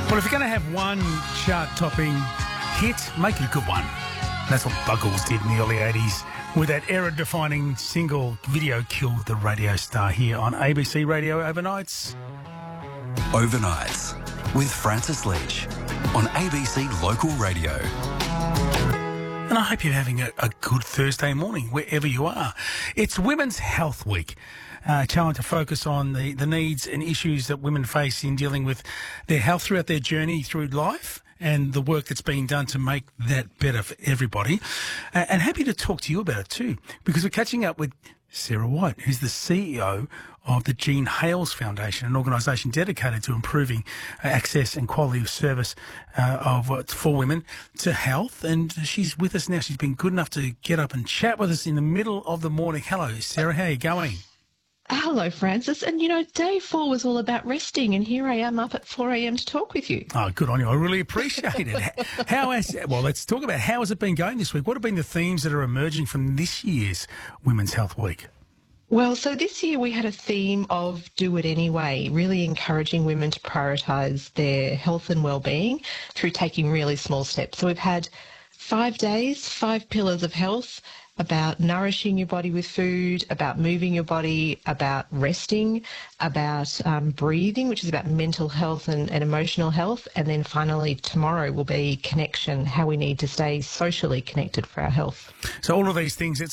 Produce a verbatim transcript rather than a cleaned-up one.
Well, if you're going to have one chart-topping hit, make it a good one. That's what Buggles did in the early eighties with that era-defining single. Video killed the radio star here on A B C Radio Overnights. Overnights with Francis Leach on A B C Local Radio. And I hope you're having a, a good Thursday morning, wherever you are. It's Women's Health Week. Uh, challenge to focus on the, the needs and issues that women face in dealing with their health throughout their journey through life and the work that's being done to make that better for everybody. Uh, and happy to talk to you about it too, because we're catching up with Sarah White, who's the C E O of the Jean Hales Foundation, an organisation dedicated to improving uh, access and quality of service uh, of uh, for women to health. And she's with us now. She's been good enough to get up and chat with us in the middle of the morning. Hello, Sarah. How are you going? Hello, Francis. And, you know, day four was all about resting, and here I am up at four a.m. to talk with you. Oh, good on you. I really appreciate it. How has, well, let's talk about how has it been going this week? What have been the themes that are emerging from this year's Women's Health Week? Well, so this year we had a theme of do it anyway, really encouraging women to prioritise their health and well-being through taking really small steps. So we've had five days, five pillars of health, about nourishing your body with food, about moving your body, about resting, about um, breathing, which is about mental health and, and emotional health. And then finally, tomorrow will be connection, how we need to stay socially connected for our health. So all of these things, it